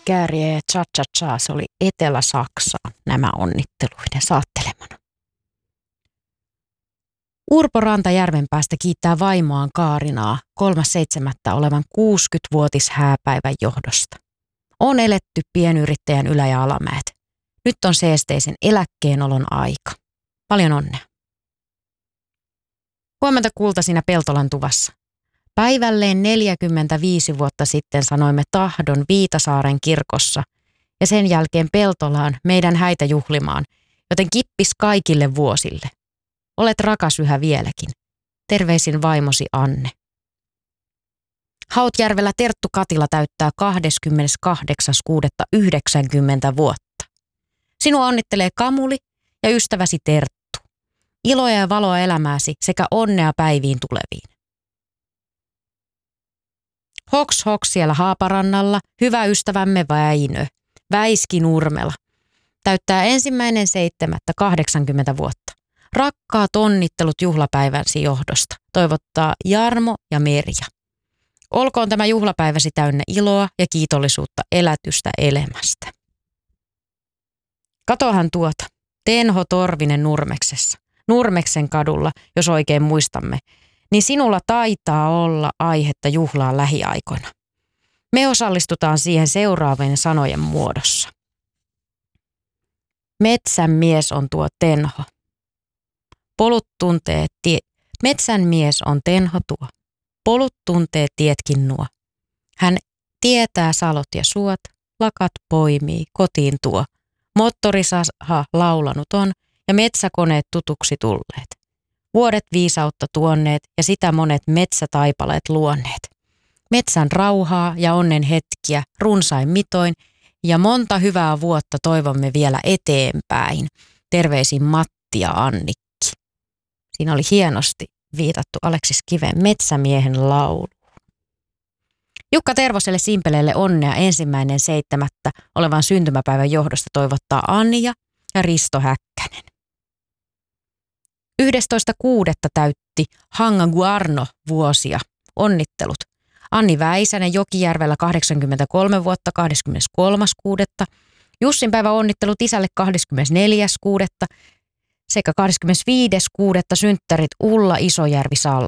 kääriä ja cha-cha-cha, se oli Etelä-Saksaa nämä onnitteluiden saattelemana. Urpo Ranta Järvenpäästä kiittää vaimoaan Kaarinaa 3.7. olevan 60-vuotishääpäivän johdosta. On eletty pienyrittäjän ylä- ja alamäet. Nyt on seesteisen eläkkeenolon aika. Paljon onnea. Huomenta kulta siinä Peltolan tuvassa. Päivälleen 45 vuotta sitten sanoimme tahdon Viitasaaren kirkossa ja sen jälkeen Peltolaan meidän häitä juhlimaan, joten kippis kaikille vuosille. Olet rakas yhä vieläkin. Terveisin vaimosi Anne. Hautjärvellä Terttu Katila täyttää 28.6.90 vuotta. Sinua onnittelee Kamuli ja ystäväsi Terttu. Iloa ja valoa elämääsi sekä onnea päiviin tuleviin. Hoks hoks siellä Haaparannalla, hyvä ystävämme Väinö, Väiski Nurmela, täyttää 1.7.80 vuotta. Rakkaat onnittelut juhlapäivänsi johdosta, toivottaa Jarmo ja Merja. Olkoon tämä juhlapäiväsi täynnä iloa ja kiitollisuutta elätystä elämästä. Katohan tuota, Tenho Torvinen Nurmeksessa, Nurmeksen kadulla, jos oikein muistamme, niin sinulla taitaa olla aihetta juhlaa lähiaikoina. Me osallistutaan siihen seuraavien sanojen muodossa. Metsän mies on tuo Tenho. Polut tuntee Metsän mies on Tenho tuo. Polut tuntee tietkin nuo. Hän tietää salot ja suot, lakat poimii, kotiin tuo. Moottorisaha laulanut on ja metsäkoneet tutuksi tulleet. Vuodet viisautta tuonneet ja sitä monet metsätaipaleet luonneet. Metsän rauhaa ja onnen hetkiä runsain mitoin ja monta hyvää vuotta toivomme vielä eteenpäin. Terveisin Matti ja Annikki. Siinä oli hienosti viitattu Aleksis Kiven Metsämiehen laulu. Jukka Tervoselle Simpeleelle onnea 1.7. olevan syntymäpäivän johdosta toivottaa Anja ja Risto Häkkänen. 11.6. täytti Hanga Guarno vuosia. Onnittelut. Anni Väisänen Jokijärvellä 83 vuotta 23.6. Jussin päivä onnittelut isälle 24.6. sekä 25.6. synttärit Ulla Isojärvi Salla.